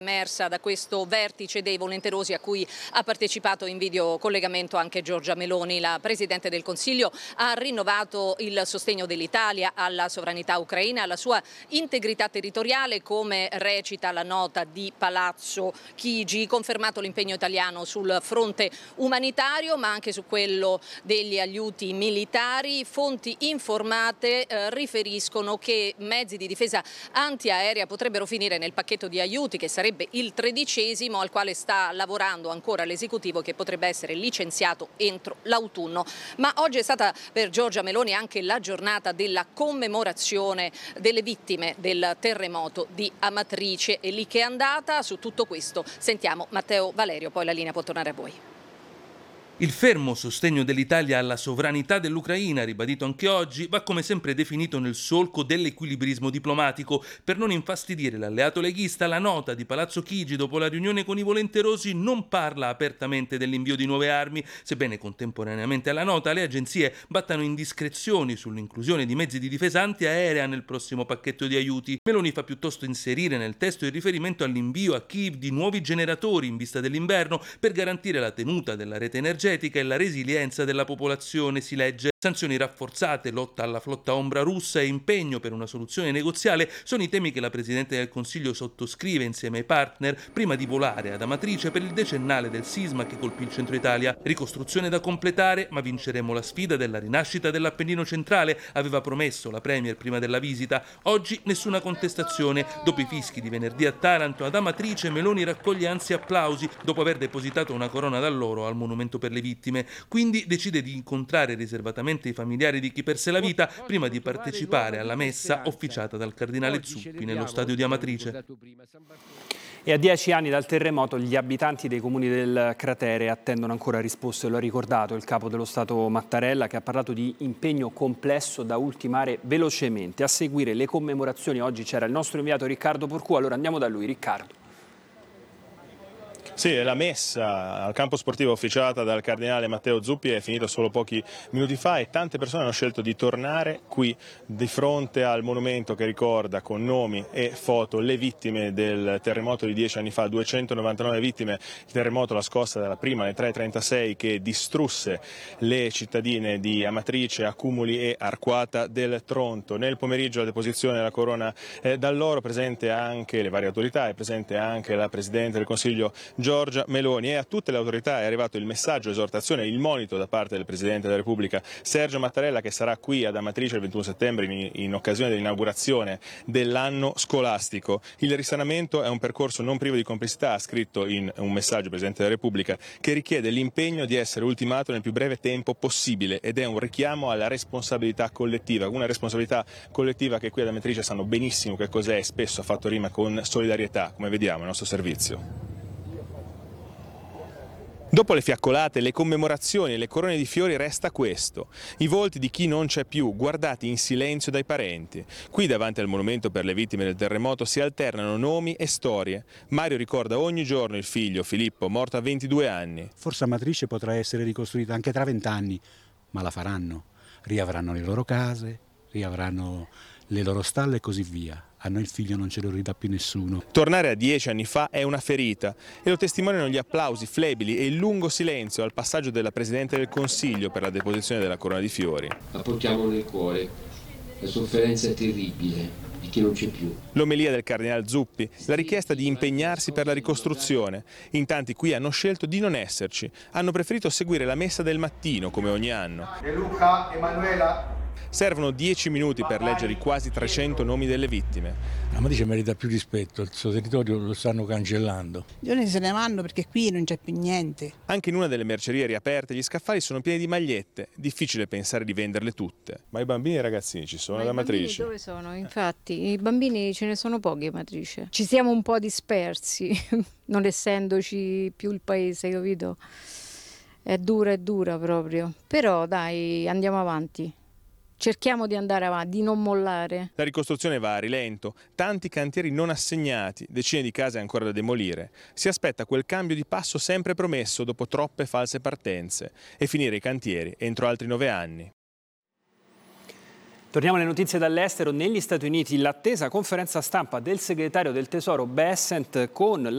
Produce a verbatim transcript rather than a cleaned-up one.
Emersa da questo vertice dei volenterosi a cui ha partecipato in videocollegamento anche Giorgia Meloni. La Presidente del Consiglio ha rinnovato il sostegno dell'Italia alla sovranità ucraina, alla sua integrità territoriale, come recita la nota di Palazzo Chigi, confermato l'impegno italiano sul fronte umanitario ma anche su quello degli aiuti militari. Fonti informate eh, riferiscono che mezzi di difesa antiaerea potrebbero finire nel pacchetto di aiuti che sarebbe il tredicesimo al quale sta lavorando ancora l'esecutivo, che potrebbe essere licenziato entro l'autunno. Ma oggi è stata per Giorgia Meloni anche la giornata della commemorazione delle vittime del terremoto di Amatrice. E lì che è andata? Su tutto questo sentiamo Matteo Valerio, poi la linea può tornare a voi. Il fermo sostegno dell'Italia alla sovranità dell'Ucraina, ribadito anche oggi, va come sempre definito nel solco dell'equilibrismo diplomatico. Per non infastidire l'alleato leghista, la nota di Palazzo Chigi dopo la riunione con i volenterosi non parla apertamente dell'invio di nuove armi, sebbene contemporaneamente alla nota le agenzie battano indiscrezioni sull'inclusione di mezzi di difesa antiaerea nel prossimo pacchetto di aiuti. Meloni fa piuttosto inserire nel testo il riferimento all'invio a Kiev di nuovi generatori in vista dell'inverno per garantire la tenuta della rete energetica e la resilienza della popolazione, si legge. Sanzioni rafforzate, lotta alla flotta ombra russa e impegno per una soluzione negoziale sono i temi che la Presidente del Consiglio sottoscrive insieme ai partner prima di volare ad Amatrice per il decennale del sisma che colpì il centro Italia. Ricostruzione da completare, ma vinceremo la sfida della rinascita dell'Appennino centrale, aveva promesso la Premier prima della visita. Oggi nessuna contestazione. Dopo i fischi di venerdì a Taranto, ad Amatrice Meloni raccoglie anzi applausi dopo aver depositato una corona d'alloro al monumento per le vittime. Quindi decide di incontrare riservatamente i familiari di chi perse la vita prima di partecipare alla messa officiata dal cardinale Zuppi nello stadio di Amatrice. E a dieci anni dal terremoto gli abitanti dei comuni del cratere attendono ancora risposte. Lo ha ricordato il capo dello Stato Mattarella, che ha parlato di impegno complesso da ultimare velocemente. A seguire le commemorazioni oggi c'era il nostro inviato Riccardo Porcu, allora andiamo da lui. Riccardo. Sì, la messa al campo sportivo officiata dal cardinale Matteo Zuppi è finita solo pochi minuti fa e tante persone hanno scelto di tornare qui di fronte al monumento che ricorda con nomi e foto le vittime del terremoto di dieci anni fa, duecentonovantanove vittime, il terremoto, la scossa della prima alle tre e trentasei che distrusse le cittadine di Amatrice, Accumuli e Arquata del Tronto. Nel pomeriggio la deposizione della corona eh, d'alloro, presente anche le varie autorità, è presente anche la Presidente del Consiglio Giorgia Meloni, e a tutte le autorità è arrivato il messaggio, l'esortazione, il monito da parte del Presidente della Repubblica Sergio Mattarella, che sarà qui ad Amatrice il ventuno settembre in, in occasione dell'inaugurazione dell'anno scolastico. Il risanamento è un percorso non privo di complessità, ha scritto in un messaggio il Presidente della Repubblica, che richiede l'impegno di essere ultimato nel più breve tempo possibile ed è un richiamo alla responsabilità collettiva, una responsabilità collettiva che qui ad Amatrice sanno benissimo che cos'è e spesso ha fatto rima con solidarietà, come vediamo nel nostro servizio. Dopo le fiaccolate, le commemorazioni e le corone di fiori resta questo: i volti di chi non c'è più, guardati in silenzio dai parenti. Qui davanti al monumento per le vittime del terremoto si alternano nomi e storie. Mario ricorda ogni giorno il figlio, Filippo, morto a ventidue anni. Forse Amatrice potrà essere ricostruita anche tra vent'anni, ma la faranno. Riavranno le loro case, riavranno le loro stalle e così via. A noi il figlio non ce lo ridà più nessuno. Tornare a dieci anni fa è una ferita e lo testimoniano gli applausi flebili e il lungo silenzio al passaggio della Presidente del Consiglio per la deposizione della corona di fiori. La portiamo nel cuore, la sofferenza è terribile di chi non c'è più. L'omelia del cardinale Zuppi, la richiesta di impegnarsi per la ricostruzione. In tanti qui hanno scelto di non esserci, hanno preferito seguire la messa del mattino come ogni anno. De Luca, Emanuela. Servono dieci minuti per leggere i quasi trecento nomi delle vittime. Amatrice merita più rispetto, il suo territorio lo stanno cancellando. I giorni se ne vanno perché qui non c'è più niente. Anche in una delle mercerie riaperte gli scaffali sono pieni di magliette, difficile pensare di venderle tutte. Ma i bambini e i ragazzini ci sono ad Amatrice? Dove sono? Infatti, i bambini ce ne sono pochi a Amatrice. Ci siamo un po' dispersi, non essendoci più il paese, capito? È dura, è dura proprio. Però dai, andiamo avanti. Cerchiamo di andare avanti, di non mollare. La ricostruzione va a rilento, tanti cantieri non assegnati, decine di case ancora da demolire. Si aspetta quel cambio di passo sempre promesso dopo troppe false partenze e finire i cantieri entro altri nove anni. Torniamo alle notizie dall'estero. Negli Stati Uniti l'attesa conferenza stampa del segretario del Tesoro Bessent con